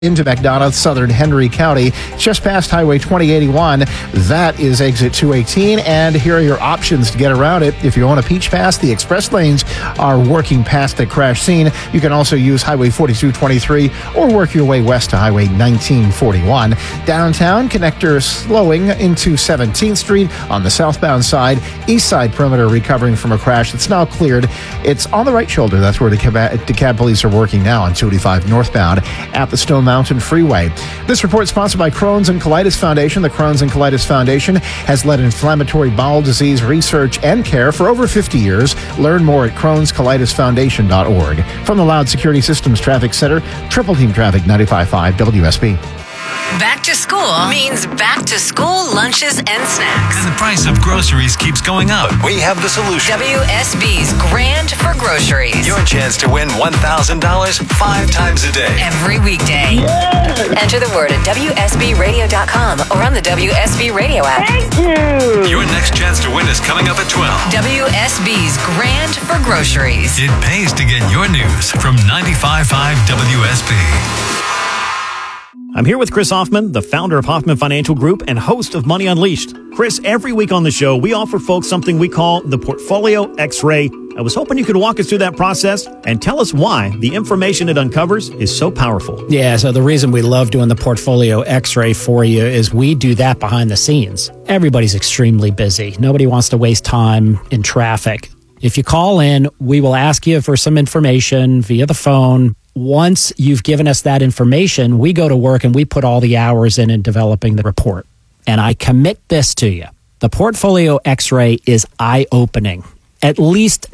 into McDonough, southern Henry County, just past Highway 2081. That is exit 218, and here are your options to get around it. If you own a Peach Pass, the express lanes are working past the crash scene. You can also use Highway 4223 or work your way west to Highway 1941. Downtown, connector slowing into 17th Street on the southbound side. East side perimeter recovering from a crash that's now cleared. It's on the right shoulder. That's where DeKalb police are working now on 285 northbound at the Stone Mountain Freeway. This report is sponsored by Crohn's and Colitis Foundation. The Crohn's and Colitis Foundation has led inflammatory bowel disease research and care for over 50 years. Learn more at crohnscolitisfoundation.org. From the Loud Security Systems Traffic Center, Triple Team Traffic 95.5 WSB. Back to school means back to school lunches and snacks. And the price of groceries keeps going up. We have the solution. WSB's Grand for Groceries. Your chance to win $1,000 5 times a day. Every weekday. Yes! Enter the word at WSBradio.com or on the WSB Radio app. Thank you! Your next chance to win is coming up at 12. WSB's Grand for Groceries. It pays to get your news from 95.5 WSB. I'm here with Chris Hoffman, the founder of Hoffman Financial Group and host of Money Unleashed. Chris, every week on the show, we offer folks something we call the Portfolio X-Ray. I was hoping you could walk us through that process and tell us why the information it uncovers is so powerful. Yeah, so the reason we love doing the Portfolio X-Ray for you is we do that behind the scenes. Everybody's extremely busy. Nobody wants to waste time in traffic. If you call in, we will ask you for some information via the phone. Once you've given us that information, we go to work and we put all the hours in developing the report. And I commit this to you. The Portfolio X-Ray is eye-opening. At least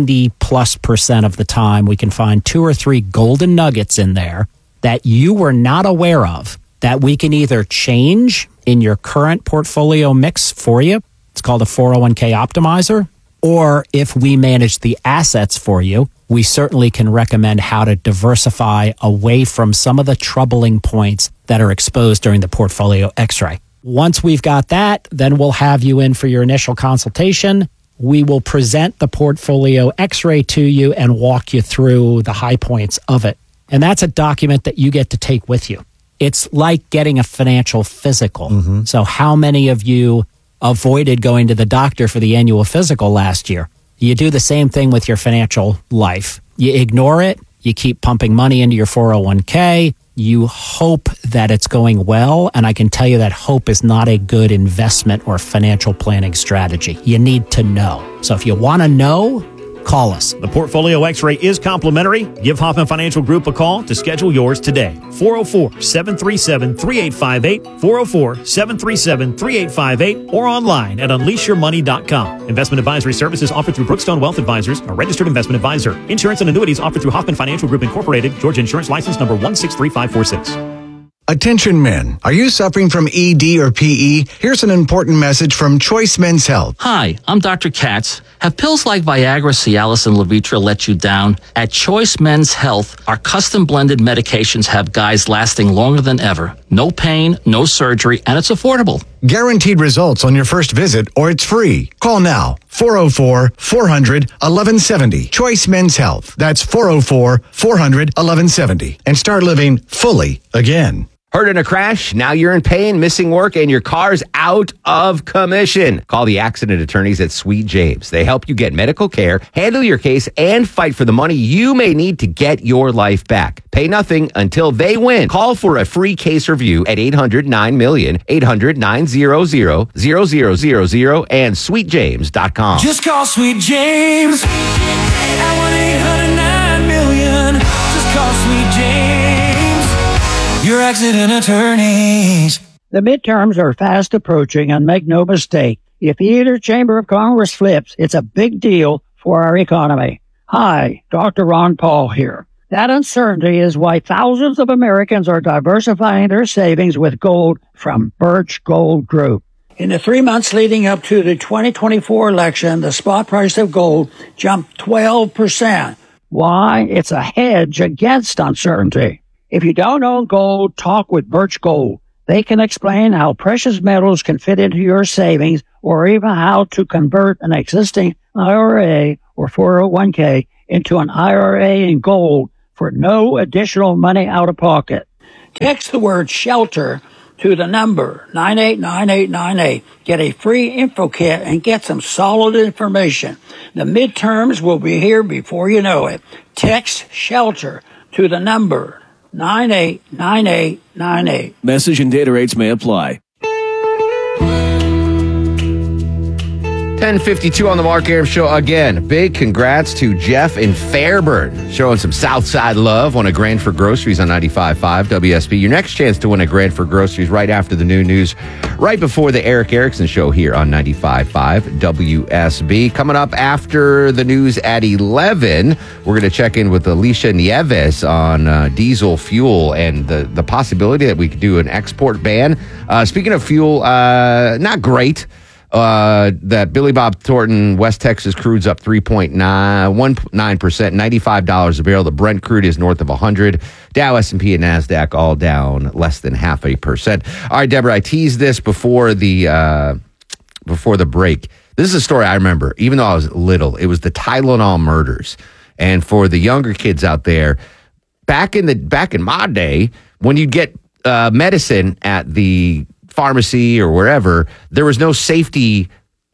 90+% of the time, we can find 2 or 3 golden nuggets in there that you were not aware of that we can either change in your current portfolio mix for you. It's called a 401k optimizer. Or if we manage the assets for you, we certainly can recommend how to diversify away from some of the troubling points that are exposed during the Portfolio X-Ray. Once we've got that, then we'll have you in for your initial consultation. We will present the Portfolio X-Ray to you and walk you through the high points of it. And that's a document that you get to take with you. It's like getting a financial physical. Mm-hmm. So how many of you avoided going to the doctor for the annual physical last year? You do the same thing with your financial life. You ignore it. You keep pumping money into your 401k. You hope that it's going well. And I can tell you that hope is not a good investment or financial planning strategy. You need to know. So if you want to know, call us. The Portfolio X-Ray is complimentary. Give Hoffman Financial Group a call to schedule yours today. 404-737-3858, 404-737-3858, or online at unleashyourmoney.com. Investment advisory services offered through Brookstone Wealth Advisors, a registered investment advisor. Insurance and annuities offered through Hoffman Financial Group Incorporated, Georgia Insurance License number 163546. Attention men, are you suffering from ED or PE? Here's an important message from Choice Men's Health. Hi, I'm Dr. Katz. Have pills like Viagra, Cialis, and Levitra let you down? At Choice Men's Health, our custom blended medications have guys lasting longer than ever. No pain, no surgery, and it's affordable. Guaranteed results on your first visit, or it's free. Call now. 404-400-1170. Choice Men's Health. That's 404-400-1170. And start living fully again. Hurt in a crash? Now you're in pain, missing work, and your car's out of commission. Call the accident attorneys at Sweet James. They help you get medical care, handle your case, and fight for the money you may need to get your life back. Pay nothing until they win. Call for a free case review at 800-9-MILLION, 800-900-0000, and sweetjames.com. Just call Sweet James at 1-800-9-MILLION. Just call Sweet James, your accident attorneys. The midterms are fast approaching, and make no mistake, if either chamber of Congress flips, it's a big deal for our economy. Hi, Dr. Ron Paul here. That uncertainty is why thousands of Americans are diversifying their savings with gold from Birch Gold Group. In the 3 months leading up to the 2024 election, the spot price of gold jumped 12%. Why? It's a hedge against uncertainty. If you don't own gold, talk with Birch Gold. They can explain how precious metals can fit into your savings, or even how to convert an existing IRA or 401k into an IRA in gold for no additional money out of pocket. Text the word shelter to the number 989898. Get a free info kit and get some solid information. The midterms will be here before you know it. Text shelter to the number 989898. Message and data rates may apply. 10:52 on the Mark Arum Show again. Big congrats to Jeff in Fairburn, showing some Southside love. Won a grand for groceries on 95.5 WSB. Your next chance to win a grand for groceries right after the new news, right before the Eric Erickson Show here on 95.5 WSB. Coming up after the news at 11, we're going to check in with Alicia Nieves on diesel fuel and the possibility that we could do an export ban. Speaking of fuel, not great. That Billy Bob Thornton West Texas crude's up 3.19%, $95 a barrel. The Brent crude is north of 100. Dow, S&P, and NASDAQ all down less than 0.5%. All right, Deborah, I teased this before the break. This is a story I remember, even though I was little. It was the Tylenol murders. And for the younger kids out there, back in my day, when you'd get medicine at the pharmacy or wherever, there was no safety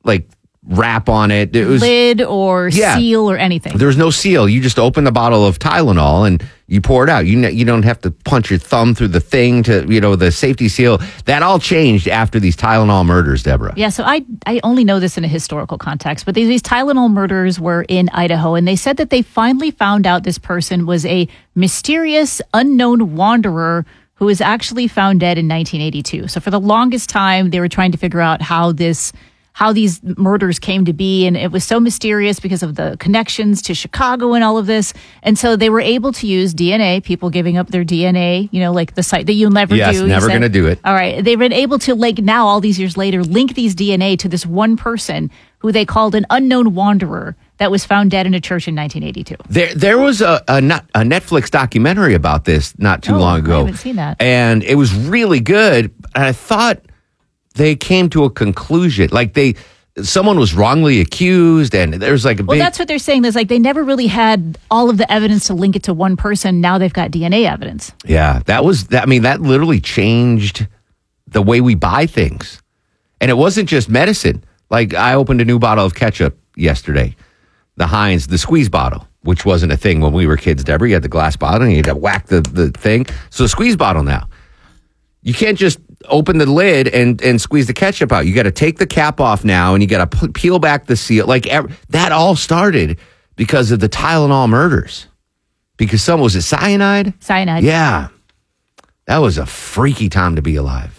wrap on it. It was lid or seal or anything. There was no seal. You just open the bottle of Tylenol and you pour it out. You don't have to punch your thumb through the thing to, the safety seal. That all changed after these Tylenol murders, Deborah. Yeah, so I only know this in a historical context, but these Tylenol murders were in Idaho, and they said that they finally found out this person was a mysterious, unknown wanderer who was actually found dead in 1982. So for the longest time, they were trying to figure out how these murders came to be, and it was so mysterious because of the connections to Chicago and all of this. And so they were able to use DNA, people giving up their DNA, like the site that you'll never do. Yes, never going to do it. All right. They've been able to, now all these years later, link these DNA to this one person who they called an unknown wanderer that was found dead in a church in 1982. There was a Netflix documentary about this not too long ago. I haven't seen that. And it was really good. And I thought they came to a conclusion. Someone was wrongly accused, and there's a big... Well, that's what they're saying. There's they never really had all of the evidence to link it to one person. Now they've got DNA evidence. Yeah, that literally changed the way we buy things. And it wasn't just medicine. I opened a new bottle of ketchup yesterday. The Heinz, the squeeze bottle, which wasn't a thing when we were kids, Deborah. You had the glass bottle and you had to whack the thing. So the squeeze bottle now. You can't just open the lid and squeeze the ketchup out. You got to take the cap off now, and you got to peel back the seal. That all started because of the Tylenol murders. Because was it cyanide? Cyanide. Yeah. That was a freaky time to be alive.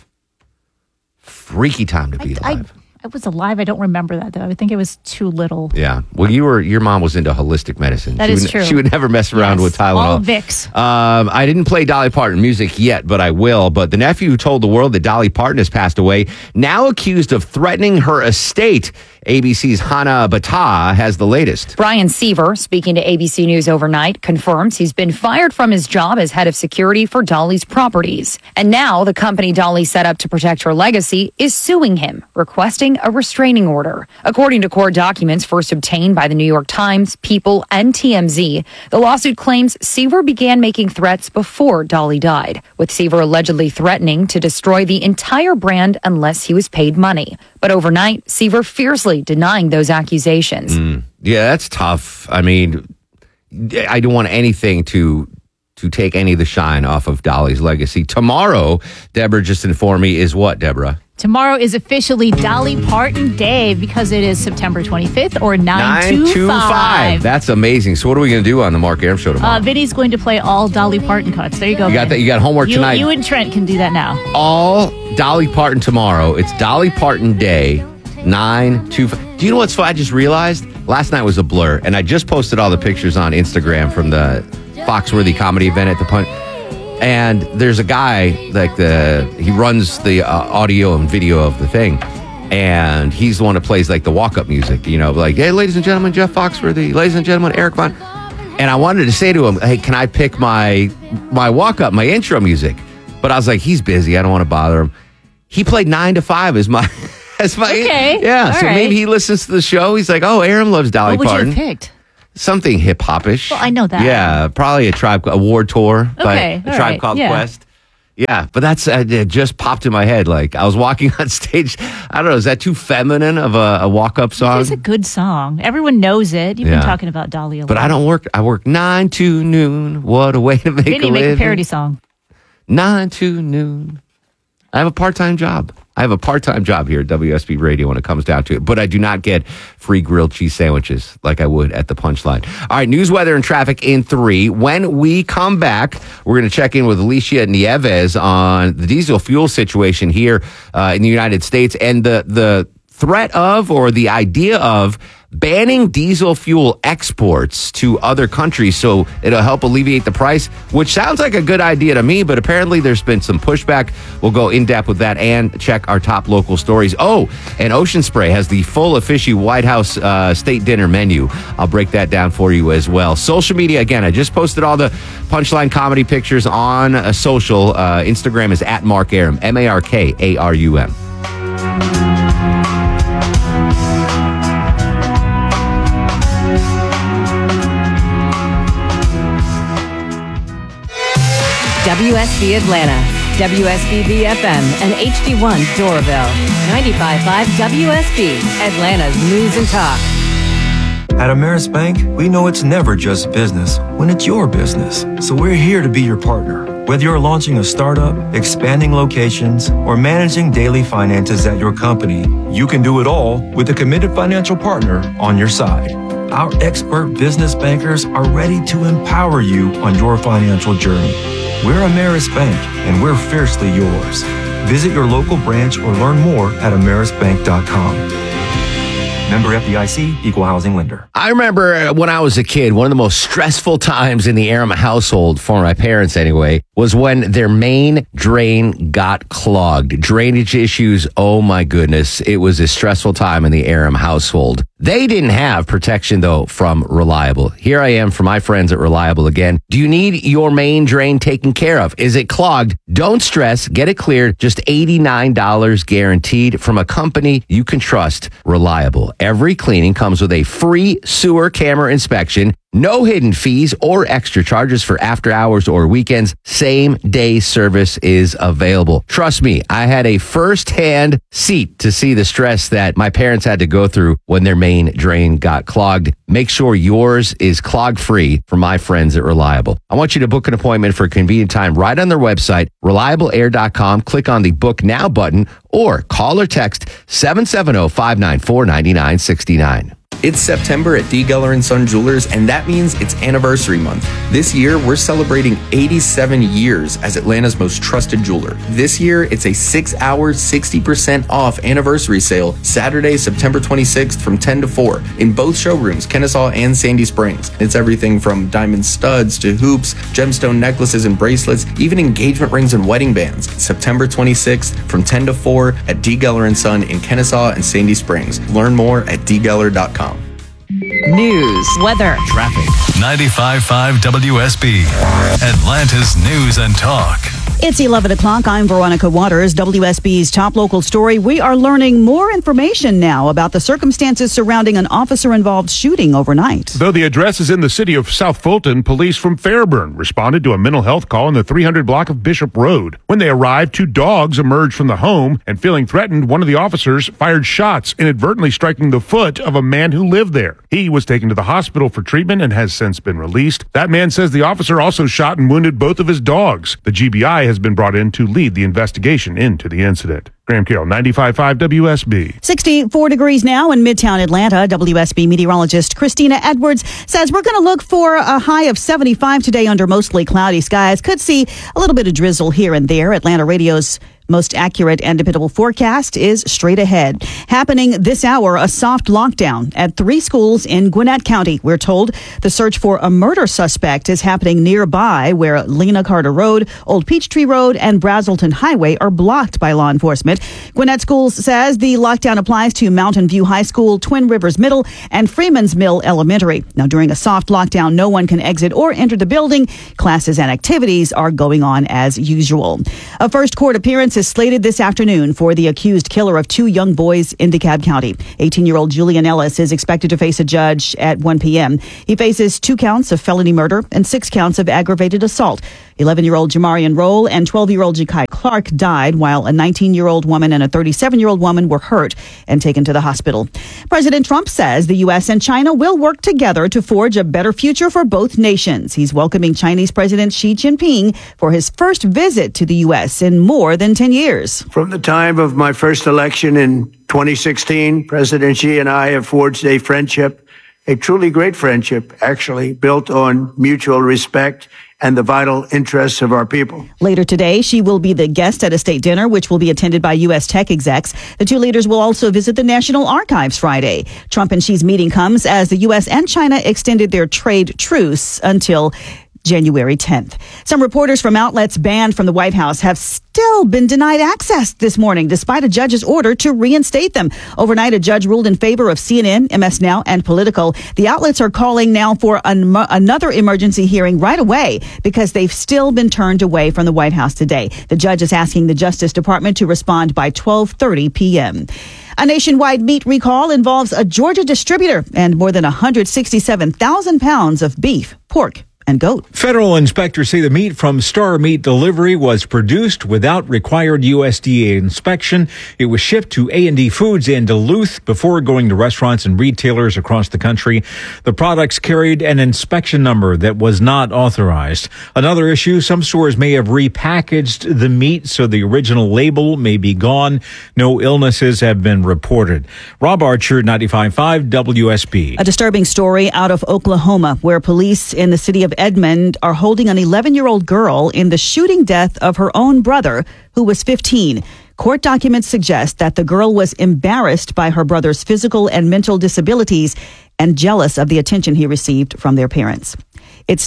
Freaky time to be alive. I was alive. I don't remember that, though. I think it was too little. Yeah. Well, your mom was into holistic medicine. That is true. She would never mess around with Tylenol. All Vicks. I didn't play Dolly Parton music yet, but I will. But the nephew who told the world that Dolly Parton has passed away, now accused of threatening her estate. ABC's Hannah Battah has the latest. Brian Seaver, speaking to ABC News overnight, confirms he's been fired from his job as head of security for Dolly's properties. And now the company Dolly set up to protect her legacy is suing him, requesting a restraining order. According to court documents first obtained by the New York Times, People, and TMZ, the lawsuit claims Seaver began making threats before Dolly died, with Seaver allegedly threatening to destroy the entire brand unless he was paid money. But overnight, Seaver fiercely denying those accusations. Yeah, that's tough. I don't want anything to take any of the shine off of Dolly's legacy. Tomorrow, Deborah just informed me, is what, Deborah? Tomorrow is officially Dolly Parton Day because it is September 25th or 9/25. That's amazing. So what are we going to do on the Mark Arum Show tomorrow? Vinny's going to play all Dolly Parton cuts. There you go. You got that. You got homework tonight. You and Trent can do that now. All Dolly Parton tomorrow. It's Dolly Parton Day, 9/25. Do you know what's fun? I just realized last night was a blur, and I just posted all the pictures on Instagram from the Foxworthy comedy event at the Punch. And there's a guy, he runs the audio and video of the thing. And he's the one that plays the walk-up music, hey, ladies and gentlemen, Jeff Foxworthy, ladies and gentlemen, Eric Von. And I wanted to say to him, hey, can I pick my walk-up, my intro music? But I was like, he's busy. I don't want to bother him. He played 9 to 5 as my okay. Yeah, all so right. maybe he listens to the show. He's like, oh, Arum loves Dolly Parton. What would you have picked? Something hip-hop-ish. Well, I know that. Yeah, probably a Tribe Award Tour by Okay, a Tribe Called yeah. Quest. Yeah, but that's it just popped in my head. Like I was walking on stage. I don't know. Is that too feminine of a walk-up song? It's a good song. Everyone knows it. You've been talking about Dolly a lot. But I don't work. I work 9 to noon. What a way to make a living. Make a parody song. 9 to noon. I have a part-time job. I have a part-time job here at WSB Radio when it comes down to it, but I do not get free grilled cheese sandwiches like I would at the Punchline. All right, news, weather, and traffic in 3. When we come back, we're going to check in with Alicia Nieves on the diesel fuel situation here in the United States and the threat of or the idea of banning diesel fuel exports to other countries so it'll help alleviate the price, which sounds like a good idea to me, but apparently there's been some pushback. We'll go in depth with that and check our top local stories. Oh, and Ocean Spray has the full official White House state dinner menu. I'll break that down for you as well. Social media, again, I just posted all the Punchline comedy pictures on social. Instagram is at Mark Arum, MarkArum. WSB Atlanta, WSB FM, and HD1 Doraville. 95.5 WSB, Atlanta's news and talk. At Ameris Bank, we know it's never just business when it's your business. So we're here to be your partner. Whether you're launching a startup, expanding locations, or managing daily finances at your company, you can do it all with a committed financial partner on your side. Our expert business bankers are ready to empower you on your financial journey. We're Ameris Bank, and we're fiercely yours. Visit your local branch or learn more at amerisbank.com. Member FDIC, Equal Housing Lender. I remember when I was a kid, one of the most stressful times in the Arum household, for my parents anyway, was when their main drain got clogged. Drainage issues, oh my goodness. It was a stressful time in the Arum household. They didn't have protection, though, from Reliable. Here I am for my friends at Reliable again. Do you need your main drain taken care of? Is it clogged? Don't stress. Get it cleared. Just $89 guaranteed from a company you can trust, Reliable. Every cleaning comes with a free sewer camera inspection. No hidden fees or extra charges for after hours or weekends. Same day service is available. Trust me, I had a first-hand seat to see the stress that my parents had to go through when their main drain got clogged. Make sure yours is clog-free from my friends at Reliable. I want you to book an appointment for a convenient time right on their website, reliableair.com. Click on the Book Now button or call or text 770-594-9969. It's September at D. Geller & Son Jewelers, and that means it's anniversary month. This year, we're celebrating 87 years as Atlanta's most trusted jeweler. This year, it's a 6-hour, 60% off anniversary sale, Saturday, September 26th from 10 to 4 in both showrooms, Kennesaw and Sandy Springs. It's everything from diamond studs to hoops, gemstone necklaces and bracelets, even engagement rings and wedding bands. September 26th from 10 to 4 at D. Geller & Son in Kennesaw and Sandy Springs. Learn more at dgeller.com. News, weather, traffic. 95.5 WSB, Atlanta's news and talk. It's 11 o'clock. I'm Veronica Waters, WSB's top local story. We are learning more information now about the circumstances surrounding an officer-involved shooting overnight. Though the address is in the city of South Fulton, police from Fairburn responded to a mental health call in the 300 block of Bishop Road. When they arrived, 2 dogs emerged from the home, and feeling threatened, one of the officers fired shots, inadvertently striking the foot of a man who lived there. He was taken to the hospital for treatment and has since been released. That man says the officer also shot and wounded both of his dogs. The GBI has been brought in to lead the investigation into the incident. Graham Carroll, 95.5 WSB. 64 degrees now in Midtown Atlanta. WSB meteorologist Christina Edwards says we're going to look for a high of 75 today under mostly cloudy skies. Could see a little bit of drizzle here and there. Atlanta Radio's most accurate and dependable forecast is straight ahead. Happening this hour, a soft lockdown at 3 schools in Gwinnett County. We're told the search for a murder suspect is happening nearby where Lena Carter Road, Old Peachtree Road, and Brazelton Highway are blocked by law enforcement. Department. Gwinnett Schools says the lockdown applies to Mountain View High School, Twin Rivers Middle, and Freeman's Mill Elementary. Now, during a soft lockdown, no one can exit or enter the building. Classes and activities are going on as usual. A first court appearance is slated this afternoon for the accused killer of 2 young boys in DeKalb County. 18-year-old Julian Ellis is expected to face a judge at 1 p.m. He faces 2 counts of felony murder and 6 counts of aggravated assault. 11-year-old Jamarian Roll and 12-year-old Jakai Clark died, while a 19-year-old woman and a 37-year-old woman were hurt and taken to the hospital. President Trump says the U.S. and China will work together to forge a better future for both nations. He's welcoming Chinese President Xi Jinping for his first visit to the U.S. in more than 10 years. From the time of my first election in 2016, President Xi and I have forged a friendship, a truly great friendship, actually, built on mutual respect and the vital interests of our people. Later today, she will be the guest at a state dinner, which will be attended by U.S. tech execs. The 2 leaders will also visit the National Archives Friday. Trump and Xi's meeting comes as the U.S. and China extended their trade truce until January 10th. Some reporters from outlets banned from the White House have still been denied access this morning, despite a judge's order to reinstate them. Overnight, a judge ruled in favor of CNN, MS Now, and Politico. The outlets are calling now for another emergency hearing right away because they've still been turned away from the White House today. The judge is asking the Justice Department to respond by 12:30 p.m. A nationwide meat recall involves a Georgia distributor and more than 167,000 pounds of beef, pork, and goat. Federal inspectors say the meat from Star Meat Delivery was produced without required USDA inspection. It was shipped to A&D Foods in Duluth before going to restaurants and retailers across the country. The products carried an inspection number that was not authorized. Another issue, some stores may have repackaged the meat so the original label may be gone. No illnesses have been reported. Rob Archer, 95.5 WSB. A disturbing story out of Oklahoma, where police in the city of Edmond are holding an 11-year-old girl in the shooting death of her own brother, who was 15. Court documents suggest that the girl was embarrassed by her brother's physical and mental disabilities and jealous of the attention he received from their parents. It's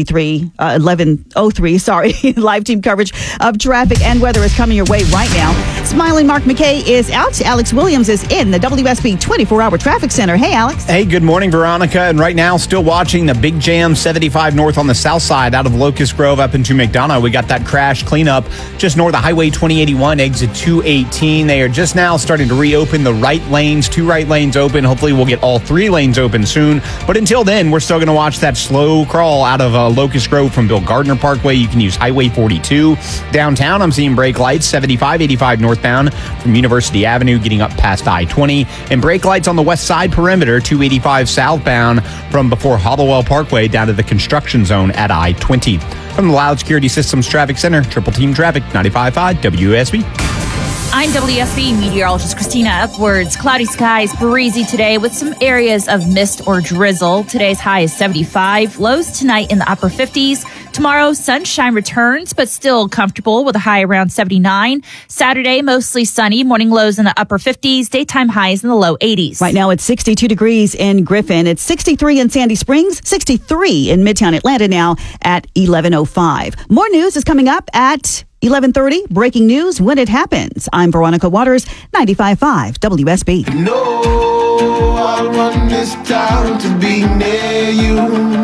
11:03, live team coverage of traffic and weather is coming your way right now. Smiling Mark McKay is out. Alex Williams is in the WSB 24-hour traffic center. Hey, Alex. Hey, good morning, Veronica. And right now, still watching the big jam 75 north on the south side out of Locust Grove up into McDonough. We got that crash cleanup just north of Highway 2081, exit 218. They are just now starting to reopen the right lanes, 2 right lanes open. Hopefully, we'll get all 3 lanes open soon. But until then, we're still going to watch that slow crawl out of Locust Grove from Bill Gardner Parkway. You can use Highway 42. Downtown, I'm seeing brake lights, 75, 85 northbound from University Avenue, getting up past I-20. And brake lights on the west side perimeter, 285 southbound from before Hollowell Parkway down to the construction zone at I-20. From the Loud Security Systems Traffic Center, Triple Team Traffic, 95.5 WSB. I'm WSB meteorologist Christina Edwards. Cloudy skies, breezy today with some areas of mist or drizzle. Today's high is 75. Lows tonight in the upper 50s. Tomorrow, sunshine returns, but still comfortable with a high around 79. Saturday, mostly sunny. Morning lows in the upper 50s. Daytime highs in the low 80s. Right now, it's 62 degrees in Griffin. It's 63 in Sandy Springs, 63 in Midtown Atlanta now at 11:05. More news is coming up at 11:30, breaking news when it happens. I'm Veronica Waters, 95.5 WSB. No, I want this town to be near you.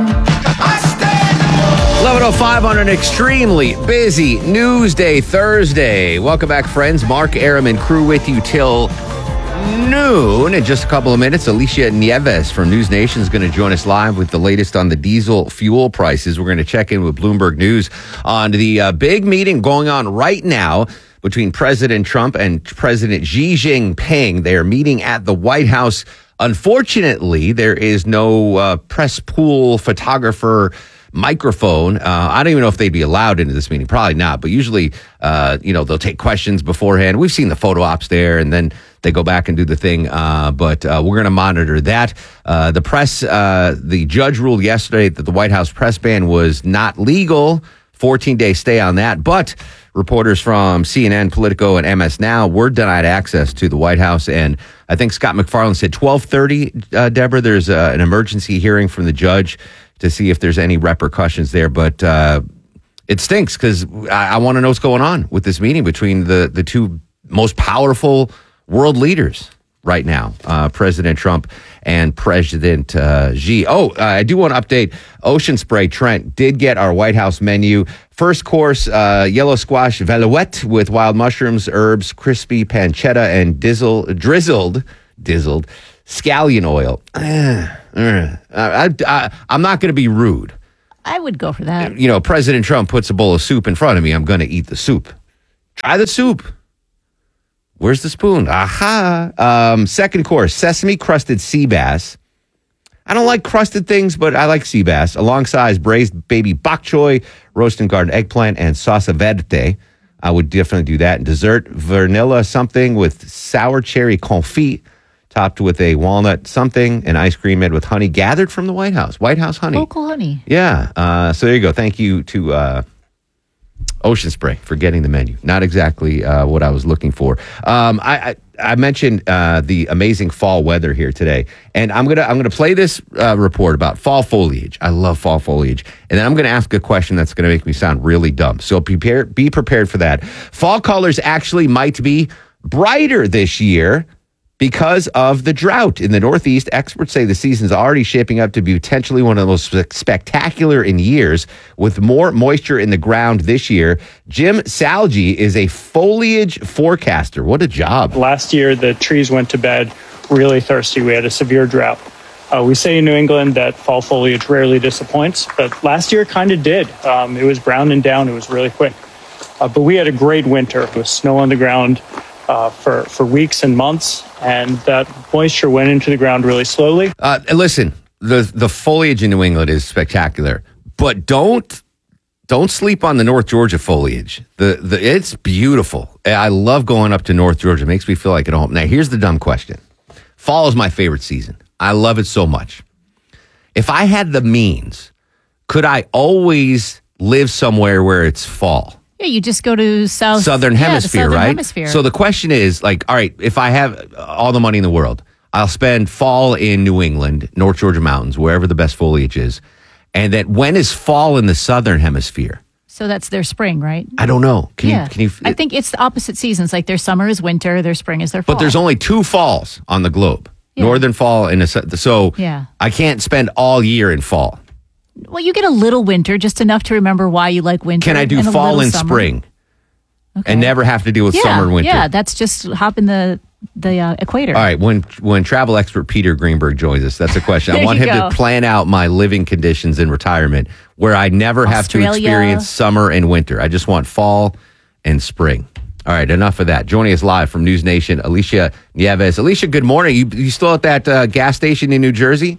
11:05 on an extremely busy news day Thursday. Welcome back, friends. Mark Aram and crew with you till noon. In just a couple of minutes, Alicia Nieves from News Nation is going to join us live with the latest on the diesel fuel prices. We're going to check in with Bloomberg News on the big meeting going on right now between President Trump and President Xi Jinping. They are meeting at the White House. Unfortunately, there is no press pool photographer microphone. I don't even know if they'd be allowed into this meeting. Probably not. But usually, they'll take questions beforehand. We've seen the photo ops there, and then they go back and do the thing. But we're going to monitor that. The press, the judge ruled yesterday that the White House press ban was not legal. 14-day stay on that. But reporters from CNN, Politico, and MS Now were denied access to the White House. And I think Scott McFarland said 12:30, Deborah, there's an emergency hearing from the judge to see if there's any repercussions there. But it stinks because I want to know what's going on with this meeting between the two most powerful world leaders right now, President Trump and President Xi. I do want to update Ocean Spray. Trent did get our White House menu. First course, yellow squash velouette with wild mushrooms, herbs, crispy pancetta, and drizzled scallion oil. I'm not going to be rude. I would go for that. You know, President Trump puts a bowl of soup in front of me. I'm going to eat the soup. Try the soup. Where's the spoon? Aha. Second course, sesame crusted sea bass. I don't like crusted things, but I like sea bass. Alongside braised baby bok choy, roast and garden eggplant, and salsa verde. I would definitely do that. And dessert, vanilla something with sour cherry confit, topped with a walnut something, and ice cream made with honey gathered from the White House. White House honey. Local honey. Yeah. So there you go. Thank you to Ocean Spray for getting the menu. Not exactly what I was looking for. I mentioned the amazing fall weather here today, and I'm gonna play this report about fall foliage. I love fall foliage, and then I'm gonna ask a question that's gonna make me sound really dumb. So be prepared for that. Fall colors actually might be brighter this year because of the drought in the Northeast. Experts say the season's already shaping up to be potentially one of the most spectacular in years, with more moisture in the ground this year. Jim Salgi is a foliage forecaster. What a job. Last year, the trees went to bed really thirsty. We had a severe drought. We say in New England that fall foliage rarely disappoints, but last year it kind of did. It was brown and down. It was really quick. But we had a great winter with snow on the ground for weeks and months, and that moisture went into the ground really slowly. Listen, the foliage in New England is spectacular, but don't sleep on the North Georgia foliage. It's beautiful. I love going up to North Georgia. It makes me feel like at home. Now, here's the dumb question. Fall is my favorite season. I love it so much. If I had the means, could I always live somewhere where it's fall? Yeah, you just go to Southern Hemisphere, Southern right? Hemisphere. So the question is, like, all right, if I have all the money in the world, I'll spend fall in New England, North Georgia mountains, wherever the best foliage is. And that when is fall in the Southern Hemisphere? So that's their spring, right? I don't know. Can you? I think it's the opposite seasons. Like their summer is winter, their spring is their fall. But there's only 2 falls on the globe. Yeah. Northern fall and so I can't spend all year in fall. Well, you get a little winter, just enough to remember why you like winter. Can I do fall and spring? Okay. And never have to deal with summer and winter? Yeah, that's just hop in the equator. All right, when travel expert Peter Greenberg joins us, that's a question. I want him to plan out my living conditions in retirement where I never have to experience summer and winter. I just want fall and spring. All right, enough of that. Joining us live from News Nation, Alicia Nieves. Alicia, good morning. You still at that gas station in New Jersey?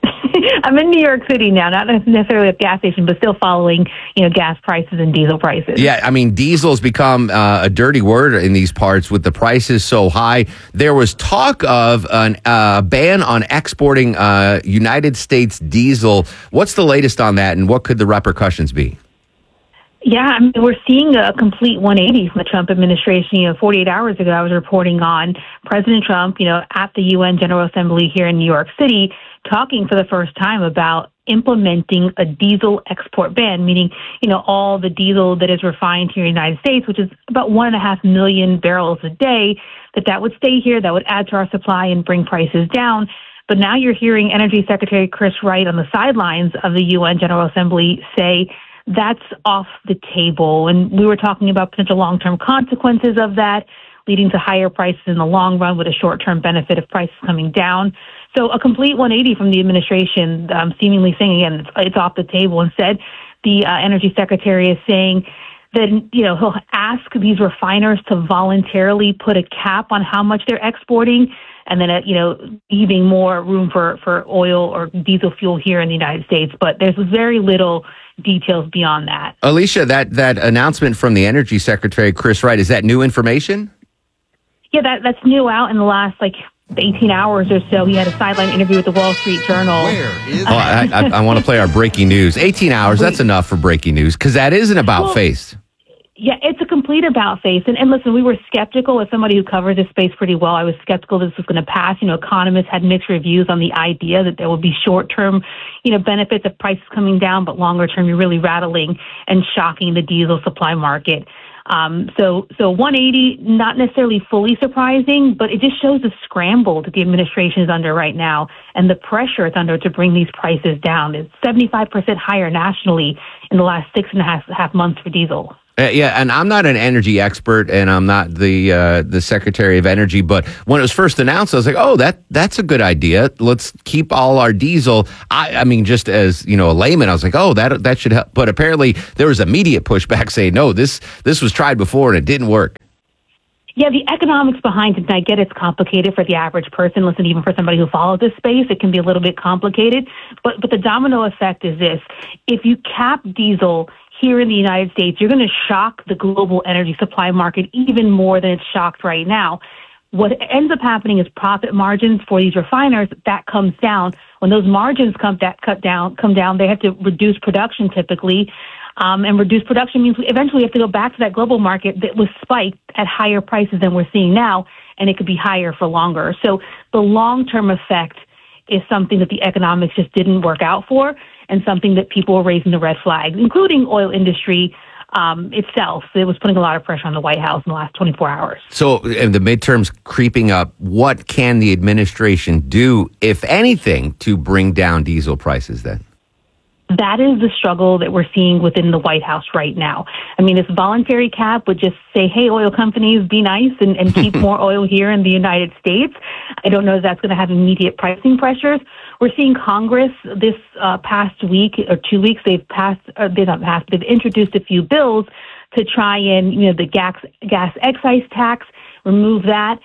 I'm in New York City now, not necessarily at the gas station, but still following, gas prices and diesel prices. Yeah, I mean, diesel's become a dirty word in these parts with the prices so high. There was talk of a ban on exporting United States diesel. What's the latest on that, and what could the repercussions be? Yeah, I mean, we're seeing a complete 180 from the Trump administration. 48 hours ago, I was reporting on President Trump, at the UN General Assembly here in New York City, talking for the first time about implementing a diesel export ban, meaning, all the diesel that is refined here in the United States, which is about 1.5 million barrels a day, that would stay here, that would add to our supply and bring prices down. But now you're hearing Energy Secretary Chris Wright on the sidelines of the UN General Assembly say that's off the table. And we were talking about potential long-term consequences of that, leading to higher prices in the long run with a short-term benefit of prices coming down. So a complete 180 from the administration, seemingly saying, again, it's off the table. Instead, the Energy Secretary is saying that, he'll ask these refiners to voluntarily put a cap on how much they're exporting, and then, leaving more room for oil or diesel fuel here in the United States. But there's very little details beyond that. Alicia, that announcement from the Energy Secretary, Chris Wright, is that new information? Yeah, that's new out in the last, 18 hours or so. He had a sideline interview with the Wall Street Journal. Where is I want to play our breaking news. 18 hours, that's enough for breaking news, because that is an about-face. Yeah, it's a complete about-face. And listen, we were skeptical. As somebody who covers this space pretty well, I was skeptical this was going to pass. Economists had mixed reviews on the idea that there would be short-term, benefits of prices coming down, but longer-term, you're really rattling and shocking the diesel supply market. So 180, not necessarily fully surprising, but it just shows the scramble that the administration is under right now and the pressure it's under to bring these prices down. It's 75% higher nationally in the last 6.5 months for diesel. Yeah, and I'm not an energy expert, and I'm not the Secretary of Energy. But when it was first announced, I was like, "Oh, that's a good idea. Let's keep all our diesel." I mean, just as a layman, I was like, "Oh, that should help." But apparently, there was immediate pushback saying, "No, this was tried before and it didn't work." Yeah, the economics behind it, and I get it's complicated for the average person. Listen, even for somebody who follows this space, it can be a little bit complicated. But the domino effect is this: if you cap diesel here in the United States, you're going to shock the global energy supply market even more than it's shocked right now. What ends up happening is profit margins for these refiners, that comes down. When those margins come down, they have to reduce production typically. And reduce production means eventually we have to go back to that global market that was spiked at higher prices than we're seeing now, and it could be higher for longer. So the long-term effect is something that the economics just didn't work out for, and something that people were raising the red flag, including oil industry itself. It was putting a lot of pressure on the White House in the last 24 hours. So, and the midterms creeping up, what can the administration do, if anything, to bring down diesel prices then? That is the struggle that we're seeing within the White House right now. I mean, this voluntary cap would just say, hey, oil companies, be nice and keep more oil here in the United States. I don't know if that's going to have immediate pricing pressures. We're seeing Congress this past week or 2 weeks, they've introduced a few bills to try and, the gas excise tax, remove that,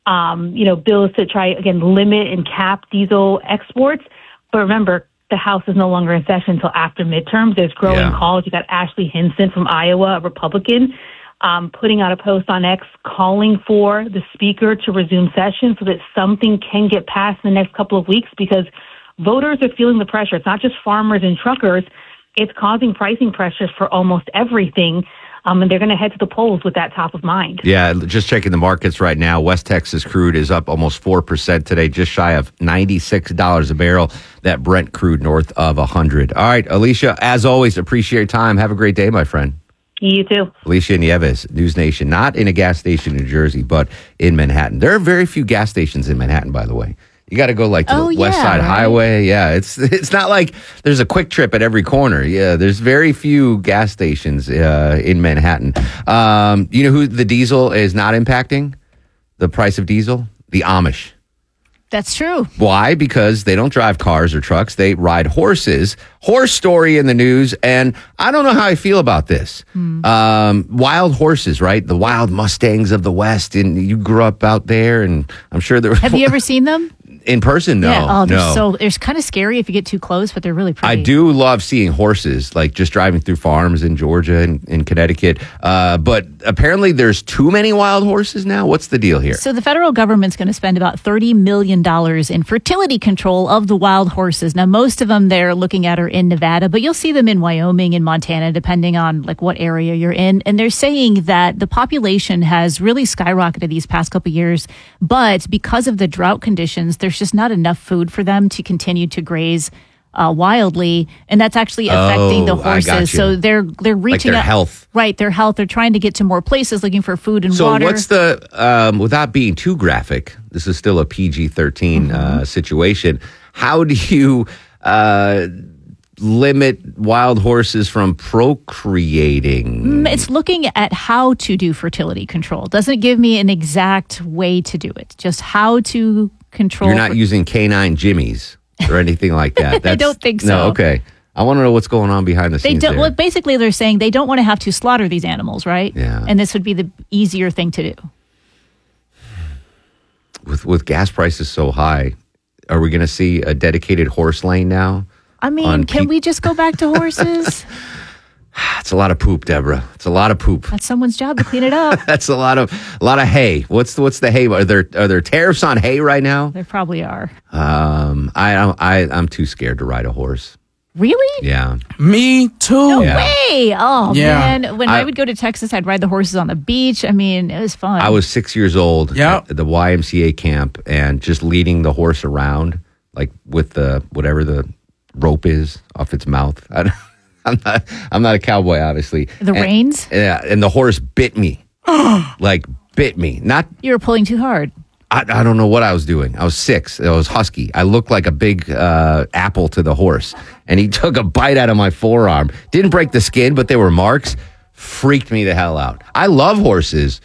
bills to try, again, limit and cap diesel exports. But remember, the House is no longer in session until after midterms. There's growing calls. You got Ashley Hinson from Iowa, a Republican, putting out a post on X calling for the speaker to resume session so that something can get passed in the next couple of weeks, because voters are feeling the pressure. It's not just farmers and truckers. It's causing pricing pressures for almost everything. And they're going to head to the polls with that top of mind. Yeah, just checking the markets right now. West Texas crude is up almost 4% today, just shy of $96 a barrel. That Brent crude north of 100. All right, Alicia, as always, appreciate your time. Have a great day, my friend. You too. Alicia Nieves, News Nation, not in a gas station in New Jersey, but in Manhattan. There are very few gas stations in Manhattan, by the way. You got to go to the West Side Highway. Yeah, it's not like there's a quick trip at every corner. Yeah, there's very few gas stations in Manhattan. You know who the diesel is not impacting? The price of diesel? The Amish. That's true. Why? Because they don't drive cars or trucks. They ride horses. Horse story in the news. And I don't know how I feel about this. Wild horses, right? The wild Mustangs of the West. And you grew up out there, and I'm sure there were... Have you ever seen them? In person, no. Yeah. No. It's kind of scary if you get too close, but they're really pretty. I do love seeing horses, like just driving through farms in Georgia and in Connecticut. But apparently there's too many wild horses now. What's the deal here? So the federal government's going to spend about $30 million in fertility control of the wild horses. Now, most of them they're looking at are in Nevada, but you'll see them in Wyoming and Montana, depending on what area you're in. And they're saying that the population has really skyrocketed these past couple of years, but because of the drought conditions, there's just not enough food for them to continue to graze wildly, and that's actually affecting the horses. So they're reaching their health. Right, their health. They're trying to get to more places looking for food and water. So what's the without being too graphic, this is still a PG-13 situation. How do you limit wild horses from procreating? It's looking at how to do fertility control. Doesn't give me an exact way to do it, just how to control. You're not using canine jimmies or anything like that. I don't think so. No, okay. I want to know what's going on behind the scenes there. Well, basically, they're saying they don't want to have to slaughter these animals, right? Yeah. And this would be the easier thing to do. With gas prices so high, are we going to see a dedicated horse lane now? I mean, can we just go back to horses? It's a lot of poop, Deborah. It's a lot of poop. That's someone's job to clean it up. That's a lot of hay. What's the hay? Are there tariffs on hay right now? There probably are. I'm too scared to ride a horse. Really? Yeah. Me too. No way. Oh man. When I would go to Texas, I'd ride the horses on the beach. I mean, it was fun. I was 6 years old at the YMCA camp, and just leading the horse around, like with whatever the rope is off its mouth. I'm not a cowboy, obviously. The reins? Yeah, and the horse bit me. Bit me. Not. You were pulling too hard. I don't know what I was doing. I was 6. I was husky. I looked like a big apple to the horse. And he took a bite out of my forearm. Didn't break the skin, but there were marks. Freaked me the hell out. I love horses,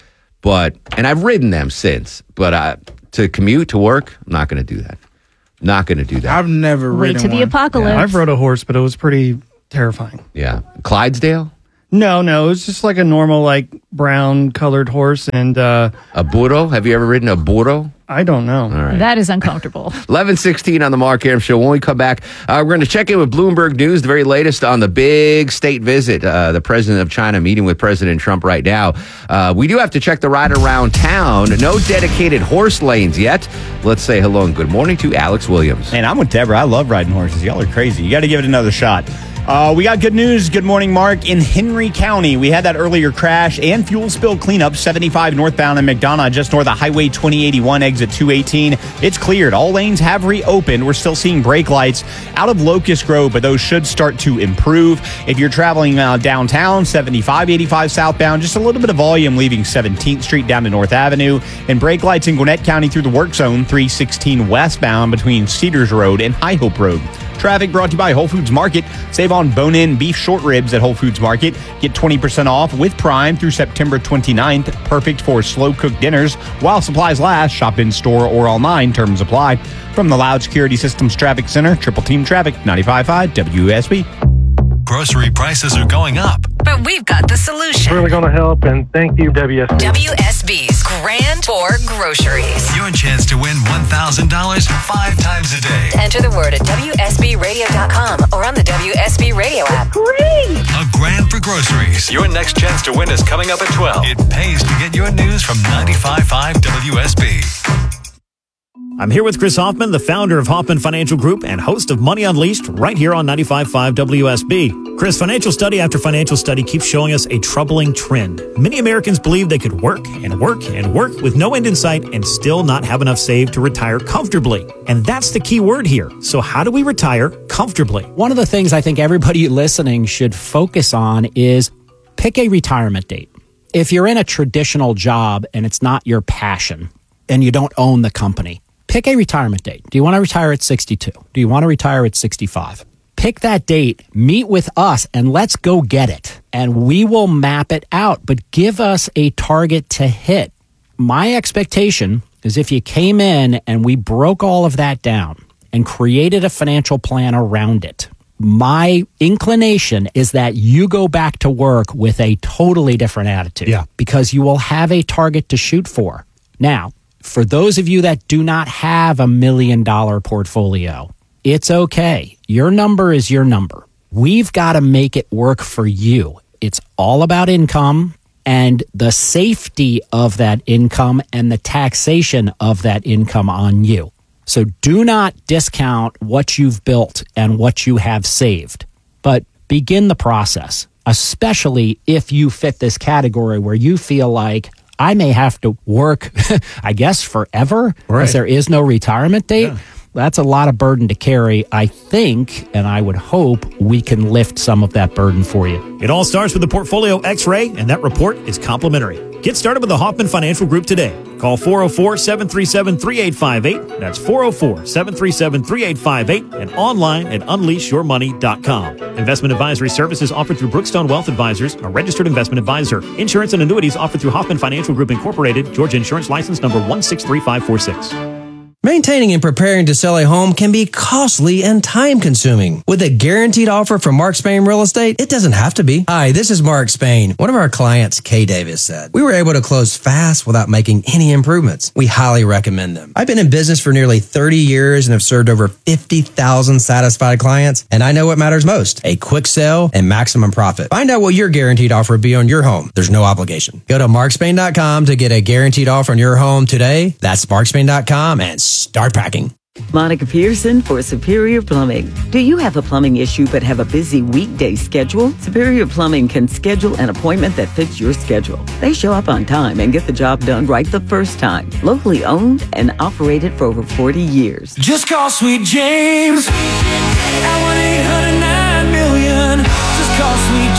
and I've ridden them since. But to commute to work, I'm not going to do that. Not going to do that. I've never ridden Wait to the one. apocalypse. I've rode a horse, but it was pretty terrifying. Yeah. Clydesdale? No, it was just like a normal, brown colored horse. And a burro? Have you ever ridden a burro? I don't know. All right. That is uncomfortable. 11:16 on the Mark Aram Show. When we come back, we're going to check in with Bloomberg News, the very latest on the big state visit. The president of China meeting with President Trump right now. We do have to check the ride around town. No dedicated horse lanes yet. Let's say hello and good morning to Alex Williams. Man, I'm with Deborah. I love riding horses. Y'all are crazy. You got to give it another shot. We got good news. Good morning, Mark. In Henry County, we had that earlier crash and fuel spill cleanup. 75 northbound in McDonough, just north of Highway 2081, exit 218. It's cleared. All lanes have reopened. We're still seeing brake lights out of Locust Grove, but those should start to improve. If you're traveling downtown, 75-85 southbound, just a little bit of volume leaving 17th Street down to North Avenue. And brake lights in Gwinnett County through the work zone, 316 westbound between Cedars Road and High Hope Road. Traffic brought to you by Whole Foods Market. Save on bone-in beef short ribs at Whole Foods Market. Get 20% off with Prime through September 29th. Perfect for slow-cooked dinners. While supplies last, shop in-store or online. Terms apply. From the Loud Security Systems Traffic Center, Triple Team Traffic, 95.5 WSB. Grocery prices are going up. But we've got the solution. Really going to help, and thank you, WSB. WSB's Grand Tour Groceries. Your chance to win $1,000 5 times a day. Enter the word at WSBRadio.com or on the WSB Radio app. Great! A grand for groceries. Your next chance to win is coming up at 12. It pays to get your news from 95.5 WSB. I'm here with Chris Hoffman, the founder of Hoffman Financial Group and host of Money Unleashed right here on 95.5 WSB. Chris, financial study after financial study keeps showing us a troubling trend. Many Americans believe they could work and work and work with no end in sight and still not have enough saved to retire comfortably. And that's the key word here. So how do we retire comfortably? One of the things I think everybody listening should focus on is pick a retirement date. If you're in a traditional job and it's not your passion and you don't own the company, pick a retirement date. Do you want to retire at 62? Do you want to retire at 65? Pick that date, meet with us, and let's go get it. And we will map it out, but give us a target to hit. My expectation is if you came in and we broke all of that down and created a financial plan around it, my inclination is that you go back to work with a totally different attitude. Yeah. Because you will have a target to shoot for. Now, for those of you that do not have $1 million portfolio, it's okay. Your number is your number. We've got to make it work for you. It's all about income and the safety of that income and the taxation of that income on you. So do not discount what you've built and what you have saved, but begin the process, especially if you fit this category where you feel like I may have to work, I guess, forever, because there is no retirement date. Yeah. That's a lot of burden to carry. I think, and I would hope, we can lift some of that burden for you. It all starts with the Portfolio X-Ray, and that report is complimentary. Get started with the Hoffman Financial Group today. Call 404-737-3858. That's 404-737-3858 and online at unleashyourmoney.com. Investment advisory services offered through Brookstone Wealth Advisors, a registered investment advisor. Insurance and annuities offered through Hoffman Financial Group Incorporated, Georgia Insurance License number 163546. Maintaining and preparing to sell a home can be costly and time-consuming. With a guaranteed offer from Mark Spain Real Estate, it doesn't have to be. Hi, this is Mark Spain. One of our clients, Kay Davis, said, "We were able to close fast without making any improvements. We highly recommend them. I've been in business for nearly 30 years and have served over 50,000 satisfied clients, and I know what matters most, a quick sale and maximum profit. Find out what your guaranteed offer would be on your home. There's no obligation. Go to markspain.com to get a guaranteed offer on your home today. That's markspain.com and start packing." Monica Pearson for Superior Plumbing. Do you have a plumbing issue but have a busy weekday schedule? Superior Plumbing can schedule an appointment that fits your schedule. They show up on time and get the job done right the first time. Locally owned and operated for over 40 years. Just call Sweet James at 1-800-9-million. Just Call Sweet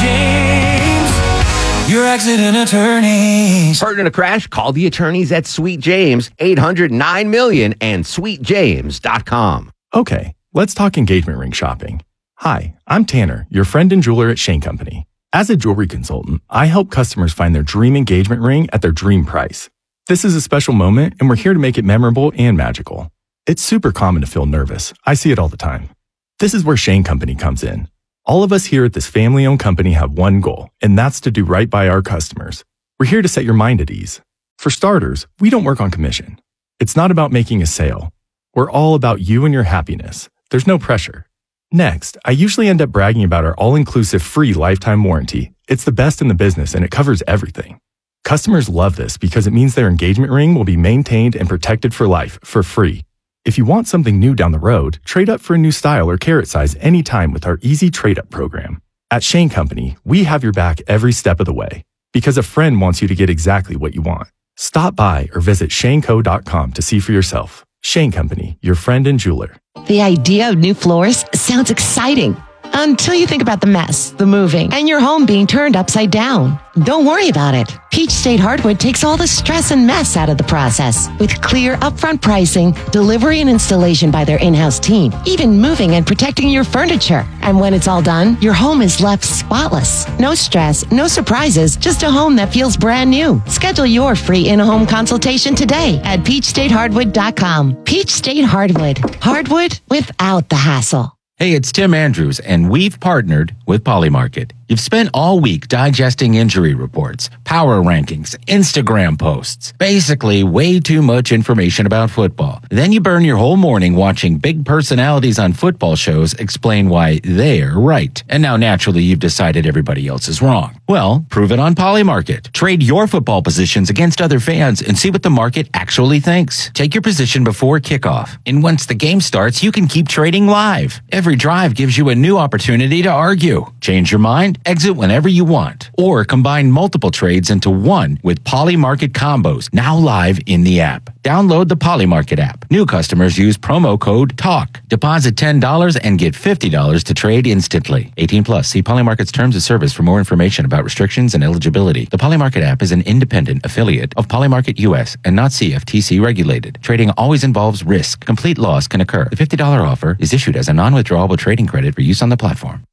James, your accident attorneys. Hurt in a crash? Call the attorneys at Sweet James, 800-9-MILLION and sweetjames.com. Okay, let's talk engagement ring shopping. Hi, I'm Tanner, your friend and jeweler at Shane Company. As a jewelry consultant, I help customers find their dream engagement ring at their dream price. This is a special moment, and we're here to make it memorable and magical. It's super common to feel nervous. I see it all the time. This is where Shane Company comes in. All of us here at this family-owned company have one goal, and that's to do right by our customers. We're here to set your mind at ease. For starters, we don't work on commission. It's not about making a sale. We're all about you and your happiness. There's no pressure. Next, I usually end up bragging about our all-inclusive free lifetime warranty. It's the best in the business, and it covers everything. Customers love this because it means their engagement ring will be maintained and protected for life, for free. If you want something new down the road, trade up for a new style or carat size anytime with our easy trade-up program. At Shane Company, we have your back every step of the way because a friend wants you to get exactly what you want. Stop by or visit shaneco.com to see for yourself. Shane Company, your friend and jeweler. The idea of new floors sounds exciting until you think about the mess, the moving, and your home being turned upside down. Don't worry about it. Peach State Hardwood takes all the stress and mess out of the process with clear upfront pricing, delivery and installation by their in-house team, even moving and protecting your furniture. And when it's all done, your home is left spotless. No stress, no surprises, just a home that feels brand new. Schedule your free in-home consultation today at peachstatehardwood.com. Peach State Hardwood. Hardwood without the hassle. Hey, it's Tim Andrews, and we've partnered with Polymarket. You've spent all week digesting injury reports, power rankings, Instagram posts, basically way too much information about football. Then you burn your whole morning watching big personalities on football shows explain why they're right. And now naturally you've decided everybody else is wrong. Well, prove it on Polymarket. Trade your football positions against other fans and see what the market actually thinks. Take your position before kickoff. And once the game starts, you can keep trading live. Every drive gives you a new opportunity to argue. Change your mind? Exit whenever you want. Or combine multiple trades into one with Polymarket combos, now live in the app. Download the Polymarket app. New customers use promo code TALK. Deposit $10 and get $50 to trade instantly. 18 plus. See Polymarket's terms of service for more information about restrictions and eligibility. The Polymarket app is an independent affiliate of Polymarket US and not CFTC regulated. Trading always involves risk. Complete loss can occur. The $50 offer is issued as a non-withdrawable trading credit for use on the platform.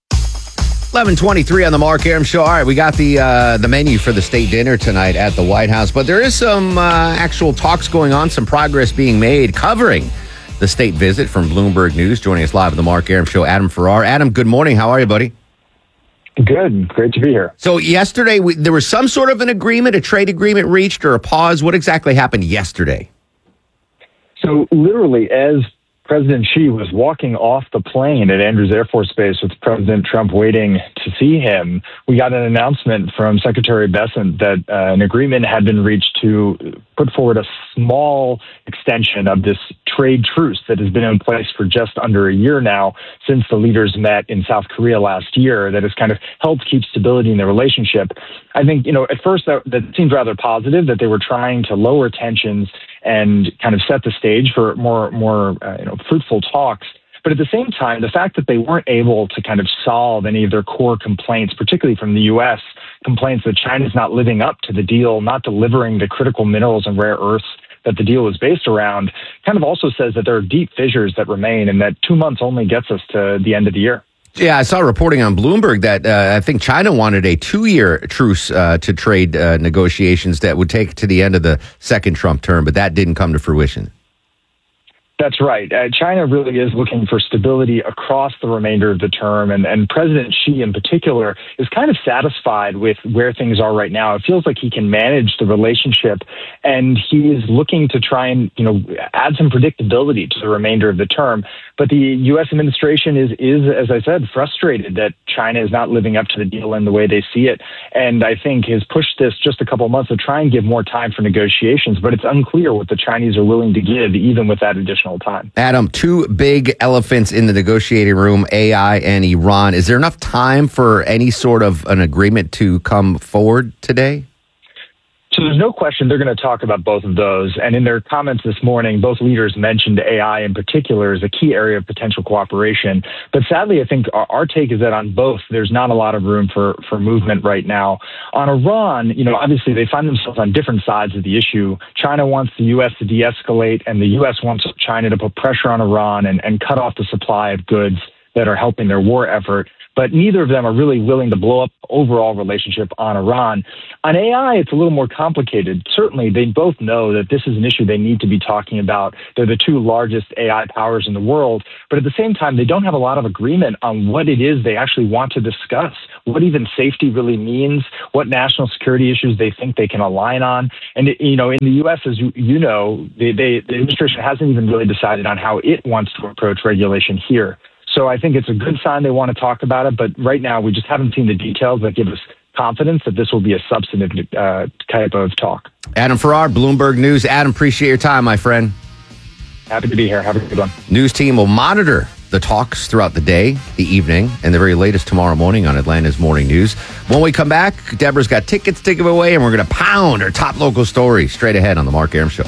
11:23 on the Mark Arum Show. All right, we got the menu for the state dinner tonight at the White House, but there is some actual talks going on, some progress being made covering the state visit from Bloomberg News. Joining us live at the Mark Arum Show, Adam Farrar. Adam, good morning. How are you, buddy? Good. Great to be here. So yesterday, there was some sort of an agreement, a trade agreement reached, or a pause. What exactly happened yesterday? So literally, as President Xi was walking off the plane at Andrews Air Force Base with President Trump waiting to see him, we got an announcement from Secretary Bessent that an agreement had been reached to put forward a small extension of this trade truce that has been in place for just under a year now since the leaders met in South Korea last year, that has kind of helped keep stability in the relationship. I think, at first that seemed rather positive, that they were trying to lower tensions and kind of set the stage for more fruitful talks. But at the same time, the fact that they weren't able to kind of solve any of their core complaints, particularly from the U.S., complaints that China's not living up to the deal, not delivering the critical minerals and rare earths that the deal was based around, kind of also says that there are deep fissures that remain and that 2 months only gets us to the end of the year. Yeah, I saw reporting on Bloomberg that I think China wanted a 2-year truce to trade negotiations that would take to the end of the second Trump term, but that didn't come to fruition. That's right. China really is looking for stability across the remainder of the term, and President Xi in particular is kind of satisfied with where things are right now. It feels like he can manage the relationship, and he is looking to try and add some predictability to the remainder of the term. But the U.S. administration is, as I said, frustrated that China is not living up to the deal in the way they see it, and I think has pushed this just a couple of months to try and give more time for negotiations. But it's unclear what the Chinese are willing to give, even with that additional time. Adam, two big elephants in the negotiating room, AI and Iran. Is there enough time for any sort of an agreement to come forward today? So there's no question they're going to talk about both of those. And in their comments this morning, both leaders mentioned AI in particular as a key area of potential cooperation. But sadly, I think our take is that on both, there's not a lot of room for movement right now. On Iran, obviously they find themselves on different sides of the issue. China wants the U.S. to de-escalate, and the U.S. wants China to put pressure on Iran and cut off the supply of goods that are helping their war effort. But neither of them are really willing to blow up overall relationship on Iran. On AI, it's a little more complicated. Certainly, they both know that this is an issue they need to be talking about. They're the two largest AI powers in the world. But at the same time, they don't have a lot of agreement on what it is they actually want to discuss, what even safety really means, what national security issues they think they can align on. And, in the U.S., as you know, the administration hasn't even really decided on how it wants to approach regulation here. So I think it's a good sign they want to talk about it, but right now we just haven't seen the details that give us confidence that this will be a substantive type of talk. Adam Farrar, Bloomberg News. Adam, appreciate your time, my friend. Happy to be here. Have a good one. News team will monitor the talks throughout the day, the evening, and the very latest tomorrow morning on Atlanta's Morning News. When we come back, Deborah's got tickets to give away, and we're going to pound her top local story straight ahead on The Mark Arum Show.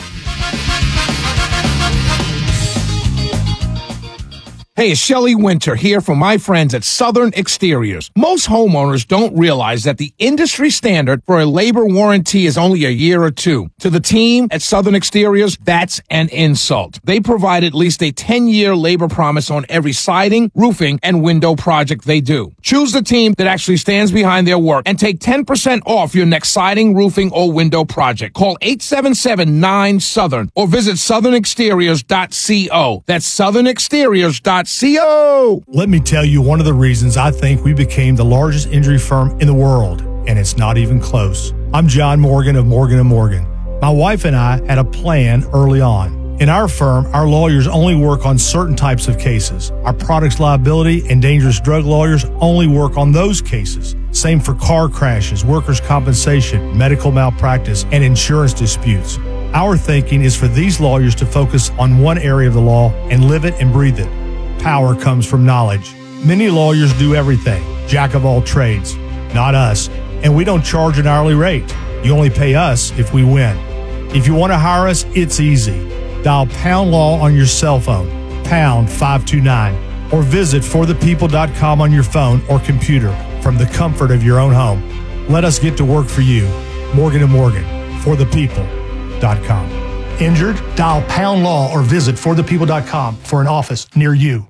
Hey, it's Shelley Winter here from my friends at Southern Exteriors. Most homeowners don't realize that the industry standard for a labor warranty is only a year or two. To the team at Southern Exteriors, that's an insult. They provide at least a 10-year labor promise on every siding, roofing, and window project they do. Choose the team that actually stands behind their work and take 10% off your next siding, roofing, or window project. Call 877-9-SOUTHERN or visit southernexteriors.co. That's southernexteriors.co. Let me tell you one of the reasons I think we became the largest injury firm in the world, and it's not even close. I'm John Morgan of Morgan & Morgan. My wife and I had a plan early on. In our firm, our lawyers only work on certain types of cases. Our products liability and dangerous drug lawyers only work on those cases. Same for car crashes, workers' compensation, medical malpractice, and insurance disputes. Our thinking is for these lawyers to focus on one area of the law and live it and breathe it. Power comes from knowledge. Many lawyers do everything, jack of all trades. Not us, and we don't charge an hourly rate. You only pay us if we win. If you want to hire us, it's easy. Dial Pound Law on your cell phone, pound 529, or visit forthepeople.com on your phone or computer from the comfort of your own home. Let us get to work for you. Morgan & Morgan, forthepeople.com. Injured? Dial Pound Law or visit forthepeople.com for an office near you.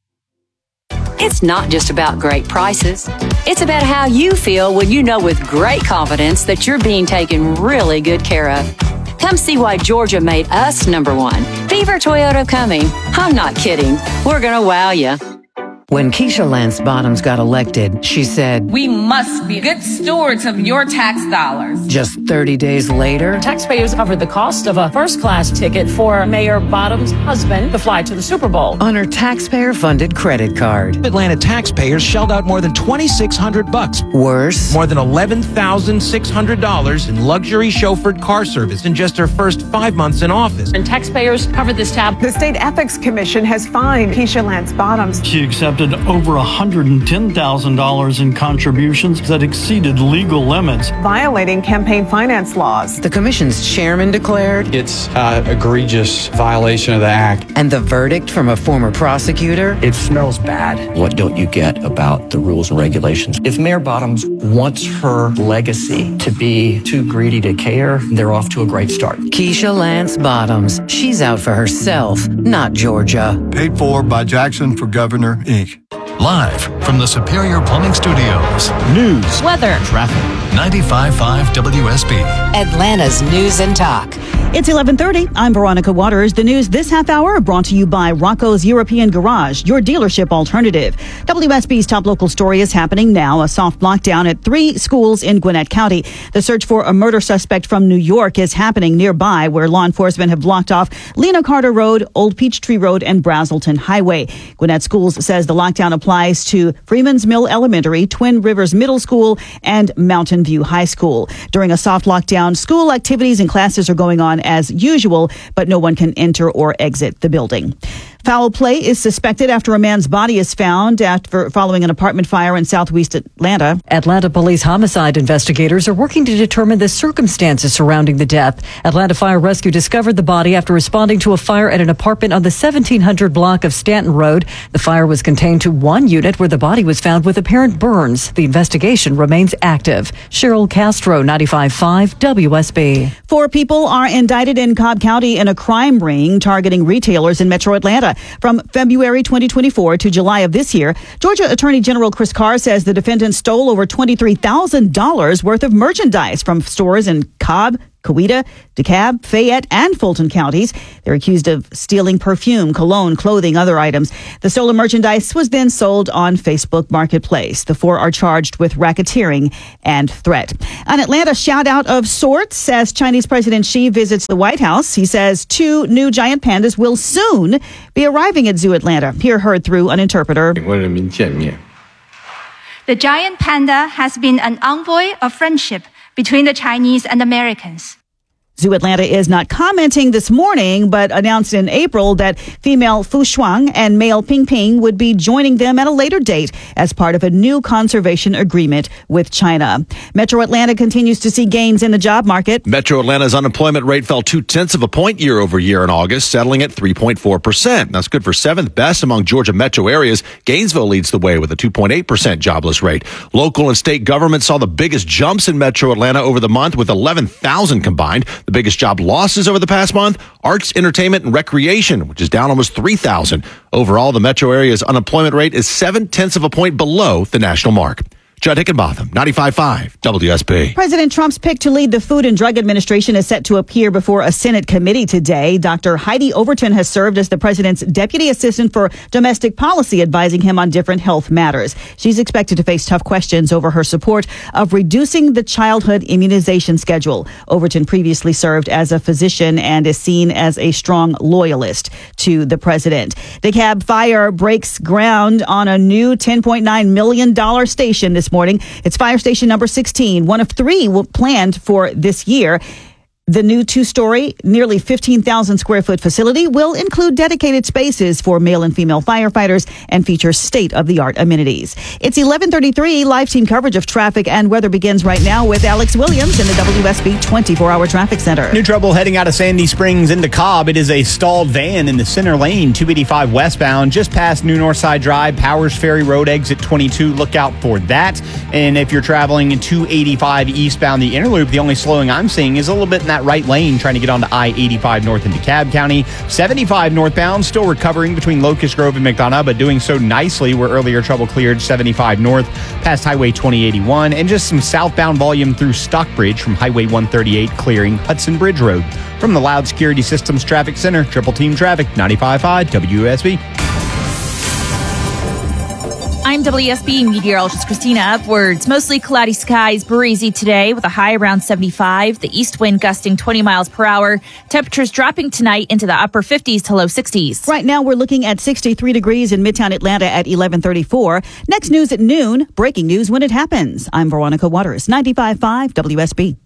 It's not just about great prices. It's about how you feel when you know with great confidence that you're being taken really good care of. Come see why Georgia made us number one. Beaver Toyota of Cumming. I'm not kidding. We're going to wow you. When Keisha Lance Bottoms got elected, she said, "We must be good stewards of your tax dollars." Just 30 days later, taxpayers covered the cost of a first-class ticket for Mayor Bottoms' husband to fly to the Super Bowl on her taxpayer-funded credit card. Atlanta taxpayers shelled out more than $2,600. Worse, more than $11,600 in luxury chauffeured car service in just her first 5 months in office. And taxpayers covered this tab. The State Ethics Commission has fined Keisha Lance Bottoms. She accepted over $110,000 in contributions that exceeded legal limits, violating campaign finance laws. The commission's chairman declared it's an egregious violation of the act. And the verdict from a former prosecutor? It smells bad. What don't you get about the rules and regulations? If Mayor Bottoms wants her legacy to be too greedy to care, they're off to a great start. Keisha Lance Bottoms. She's out for herself, not Georgia. Paid for by Jackson for Governor, Inc. Live from the Superior Plumbing Studios. News, weather, traffic. 95.5 WSB. Atlanta's News and Talk. It's 11:30. I'm Veronica Waters. The news this half hour brought to you by Rocco's European Garage, your dealership alternative. WSB's top local story is happening now. A soft lockdown at 3 schools in Gwinnett County. The search for a murder suspect from New York is happening nearby, where law enforcement have blocked off Lena Carter Road, Old Peachtree Road, and Brazelton Highway. Gwinnett Schools says the lockdown applies to Freeman's Mill Elementary, Twin Rivers Middle School, and Mountain View High School. During a soft lockdown, school activities and classes are going on as usual, but no one can enter or exit the building. Foul play is suspected after a man's body is found following an apartment fire in southwest Atlanta. Atlanta police homicide investigators are working to determine the circumstances surrounding the death. Atlanta Fire Rescue discovered the body after responding to a fire at an apartment on the 1700 block of Stanton Road. The fire was contained to one unit where the body was found with apparent burns. The investigation remains active. Cheryl Castro, 95.5 WSB. 4 people are indicted in Cobb County in a crime ring targeting retailers in Metro Atlanta. From February 2024 to July of this year, Georgia Attorney General Chris Carr says the defendants stole over $23,000 worth of merchandise from stores in Cobb, Coweta, DeKalb, Fayette, and Fulton counties. They're accused of stealing perfume, cologne, clothing, other items. The stolen merchandise was then sold on Facebook Marketplace. The 4 are charged with racketeering and threat. An Atlanta shout-out of sorts as Chinese President Xi visits the White House. He says 2 new giant pandas will soon be arriving at Zoo Atlanta. Here heard through an interpreter. The giant panda has been an envoy of friendship between the Chinese and Americans. Zoo Atlanta is not commenting this morning, but announced in April that female Fu Shuang and male Ping Ping would be joining them at a later date as part of a new conservation agreement with China. Metro Atlanta continues to see gains in the job market. Metro Atlanta's unemployment rate fell 0.2 of a point year over year in August, settling at 3.4%. That's good for 7th best among Georgia metro areas. Gainesville leads the way with a 2.8% jobless rate. Local and state governments saw the biggest jumps in Metro Atlanta over the month with 11,000 combined. The biggest job losses over the past month, arts, entertainment, and recreation, which is down almost 3,000. Overall, the metro area's unemployment rate is 0.7 of a point below the national mark. Judd Hickenbotham, 95.5 WSB. President Trump's pick to lead the Food and Drug Administration is set to appear before a Senate committee today. Dr. Heidi Overton has served as the president's deputy assistant for domestic policy, advising him on different health matters. She's expected to face tough questions over her support of reducing the childhood immunization schedule. Overton previously served as a physician and is seen as a strong loyalist to the president. DeKalb Fire breaks ground on a new $10.9 million station this morning. It's fire station number 16, one of 3 planned for this year. The new 2-story, nearly 15,000 square foot facility will include dedicated spaces for male and female firefighters and feature state-of-the-art amenities. It's 11:33. Live team coverage of traffic and weather begins right now with Alex Williams in the WSB 24-hour traffic center. New trouble heading out of Sandy Springs into Cobb. It is a stalled van in the center lane, 285 westbound, just past New Northside Drive, Powers Ferry Road, exit 22. Look out for that. And if you're traveling in 285 eastbound, the inner loop, the only slowing I'm seeing is a little bit in that right lane trying to get onto I-85 north into DeKalb County. 75 northbound, still recovering between Locust Grove and McDonough, but doing so nicely where earlier trouble cleared 75 north past Highway 2081, and just some southbound volume through Stockbridge from Highway 138 clearing Hudson Bridge Road. From the Loud Security Systems Traffic Center, Triple Team Traffic, 95.5 WSB. I'm WSB meteorologist Christina Edwards. Mostly cloudy skies, breezy today with a high around 75. The east wind gusting 20 miles per hour. Temperatures dropping tonight into the upper 50s to low 60s. Right now we're looking at 63 degrees in Midtown Atlanta at 11:34. Next news at noon. Breaking news when it happens. I'm Veronica Waters, 95.5 WSB.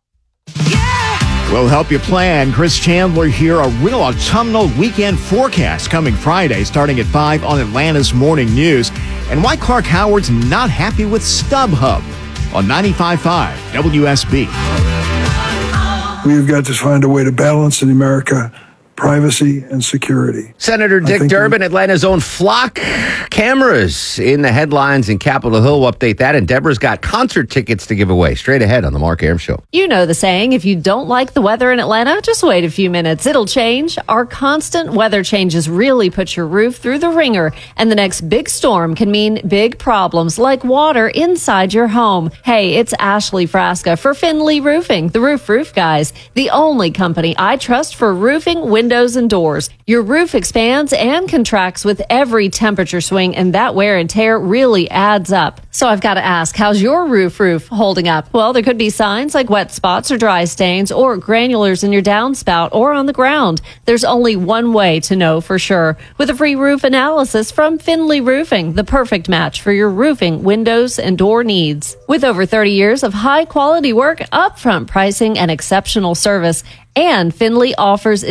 We'll help you plan. Chris Chandler here. A real autumnal weekend forecast coming Friday, starting at 5 on Atlanta's Morning News. And why Clark Howard's not happy with StubHub on 95.5 WSB. We've got to find a way to balance in America privacy and security. Senator Dick Durbin, Atlanta's own Flock cameras in the headlines in Capitol Hill. We'll update that. And Deborah's got concert tickets to give away straight ahead on the Mark Arum Show. You know the saying, if you don't like the weather in Atlanta, just wait a few minutes. It'll change. Our constant weather changes really put your roof through the ringer. And the next big storm can mean big problems like water inside your home. Hey, it's Ashley Frasca for Finley Roofing, the roof guys. The only company I trust for roofing, windows, and doors. Your roof expands and contracts with every temperature swing, and that wear and tear really adds up. So I've got to ask, how's your roof holding up? Well, there could be signs like wet spots or dry stains or granulars in your downspout or on the ground. There's only one way to know for sure. With a free roof analysis from Finley Roofing, the perfect match for your roofing, windows, and door needs. With over 30 years of high-quality work, upfront pricing, and exceptional service, and Finley offers 0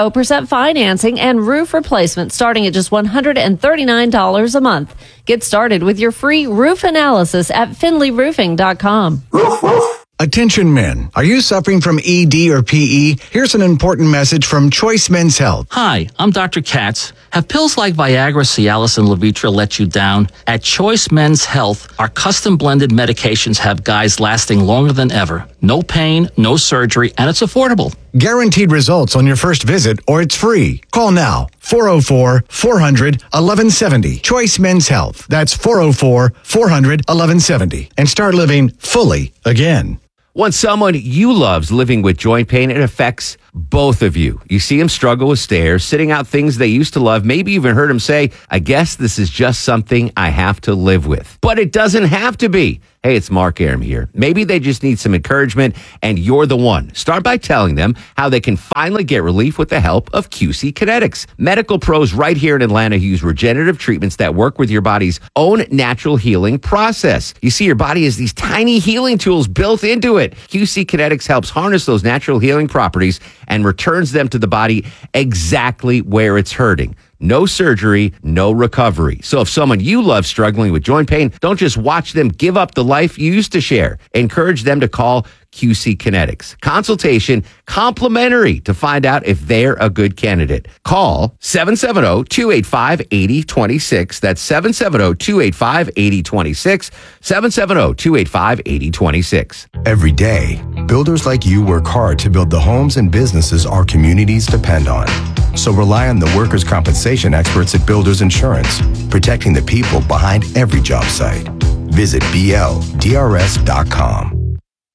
0% financing and roof replacement starting at just $139 a month. Get started with your free roof analysis at finleyroofing.com. Attention men, are you suffering from ED or PE? Here's an important message from Choice Men's Health. Hi, I'm Dr. Katz. Have pills like Viagra, Cialis, and Levitra let you down? At Choice Men's Health, our custom blended medications have guys lasting longer than ever. No pain, no surgery, and it's affordable. Guaranteed results on your first visit, or it's free. Call now, 404-400-1170. Choice Men's Health. That's 404-400-1170. And start living fully again. When someone you love's living with joint pain, it affects both of you. You see them struggle with stairs, sitting out things they used to love, maybe even heard them say, I guess this is just something I have to live with. But it doesn't have to be. Hey, it's Mark Arum here. Maybe they just need some encouragement, and you're the one. Start by telling them how they can finally get relief with the help of QC Kinetics. Medical pros right here in Atlanta who use regenerative treatments that work with your body's own natural healing process. You see, your body has these tiny healing tools built into it. QC Kinetics helps harness those natural healing properties and returns them to the body exactly where it's hurting. No surgery, no recovery. So if someone you love struggling with joint pain, don't just watch them give up the life you used to share. Encourage them to call QC Kinetics. Consultation complimentary to find out if they're a good candidate. Call 770-285-8026. That's 770-285-8026. 770-285-8026. Every day, builders like you work hard to build the homes and businesses our communities depend on. So rely on the workers' compensation experts at Builders Insurance, protecting the people behind every job site. Visit BLDRS.com.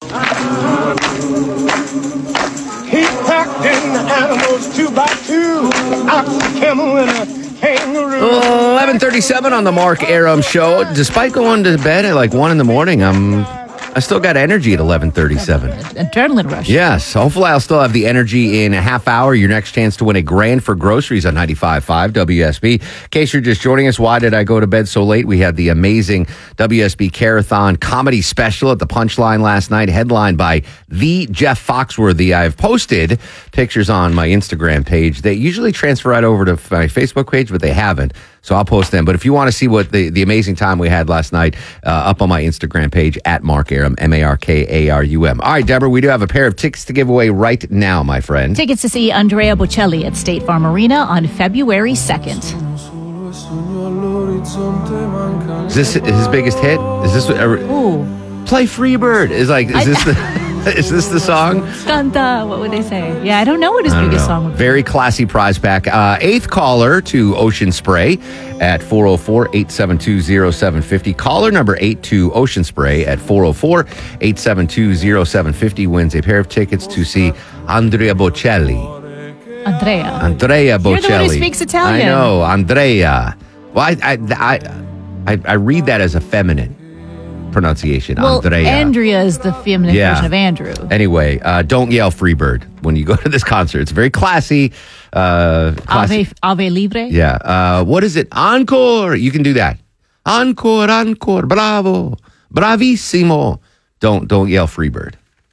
He packed in the animals 2 by 2, ox, a camel, and a kangaroo. 11:37 on the Mark Arum Show. Despite going to bed at like 1 in the morning, I still got energy at 11:37. Adrenaline rush. Yes. Hopefully I'll still have the energy in a half hour. Your next chance to win a grand for groceries on 95.5 WSB. In case you're just joining us, why did I go to bed so late? We had the amazing WSB Carathon comedy special at the Punchline last night, headlined by the Jeff Foxworthy. I've posted pictures on my Instagram page. They usually transfer right over to my Facebook page, but they haven't. So I'll post them. But if you want to see what the amazing time we had last night, up on my Instagram page at Mark Arum, MarkArum. All right, Deborah, we do have a pair of tickets to give away right now, my friend. Tickets to see Andrea Bocelli at State Farm Arena on February 2nd. Is this his biggest hit? Is this Ooh. Play Freebird? Is this the song? Canta, what would they say? Yeah, I don't know what his biggest song would be. Very classy prize pack. Eighth caller to Ocean Spray at 404-872-0750. Caller number 8 to Ocean Spray at 404-872-0750 wins a pair of tickets to see Andrea Bocelli. Andrea Bocelli. You're the one who speaks Italian. I know, Andrea. Well, I read that as a feminine pronunciation. Well, Andrea. Andrea is the feminine version of Andrew. Anyway, don't yell Freebird when you go to this concert. It's very classy. Ave Libre? Yeah. What is it? Encore. You can do that. Encore, encore. Bravo. Bravissimo. Don't yell Freebird.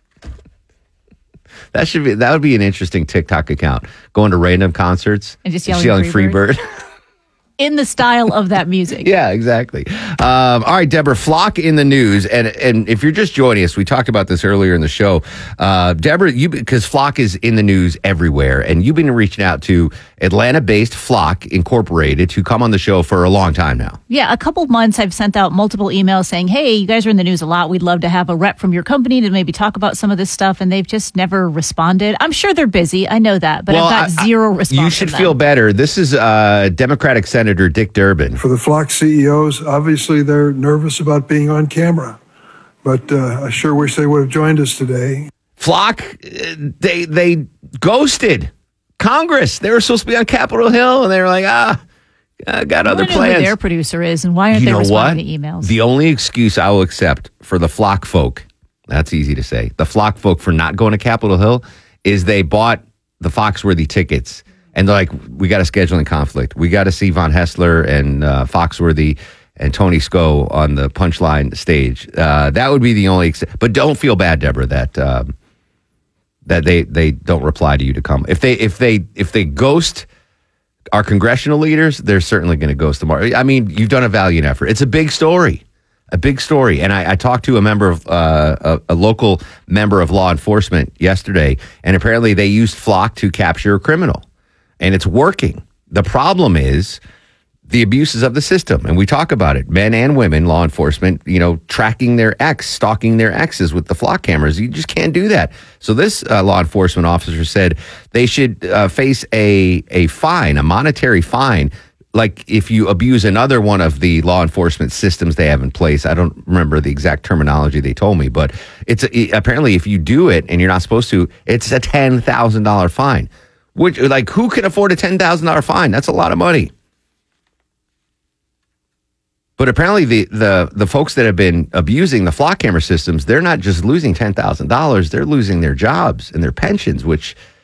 That would be an interesting TikTok account. Going to random concerts and just yelling Freebird. In the style of that music. Yeah, exactly. All right, Deborah, Flock in the news. And if you're just joining us, we talked about this earlier in the show. Deborah, because Flock is in the news everywhere, and you've been reaching out to Atlanta-based Flock Incorporated to come on the show for a long time now. Yeah, a couple of months I've sent out multiple emails saying, hey, you guys are in the news a lot. We'd love to have a rep from your company to maybe talk about some of this stuff. And they've just never responded. I'm sure they're busy. I know that. But I've got zero response. You should feel better. This is Democratic Senator Dick Durbin. For the Flock CEOs, obviously they're nervous about being on camera. But I sure wish they would have joined us today. Flock, they ghosted Congress. They were supposed to be on Capitol Hill, and they were like, I got other plans. Who their producer is, and why aren't they responding to emails? The only excuse I will accept for the Flock folk, that's easy to say, the Flock folk for not going to Capitol Hill is they bought the Foxworthy tickets, and they're like, we got a scheduling conflict. We got to see Von Hessler and Foxworthy and Tony Sco on the Punchline stage. That would be the only, but don't feel bad, Deborah, that that they don't reply to you to come. If they ghost our congressional leaders, they're certainly going to ghost tomorrow. I mean, you've done a valiant effort. It's a big story. And I talked to a member of a local member of law enforcement yesterday, and apparently they used Flock to capture a criminal, and it's working. The problem is the abuses of the system, and we talk about it. Men and women, law enforcement, tracking their stalking their exes with the Flock cameras. You just can't do that. So this law enforcement officer said they should face a fine, a monetary fine, like if you abuse another one of the law enforcement systems they have in place. I don't remember the exact terminology they told me, but apparently if you do it and you're not supposed to, it's a $10,000 fine. Which, who can afford a $10,000 fine? That's a lot of money. But apparently the folks that have been abusing the Flock camera systems, they're not just losing $10,000, they're losing their jobs and their pensions, which